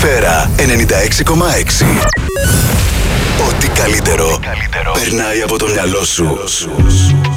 Ατμόσφαιρα 96,6. Ό,τι καλύτερο περνάει από το μυαλό σου.